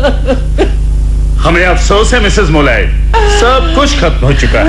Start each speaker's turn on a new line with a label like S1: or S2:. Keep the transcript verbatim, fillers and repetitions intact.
S1: हमें अफसोस है मिसेस मोलाई, सब कुछ खत्म हो चुका है।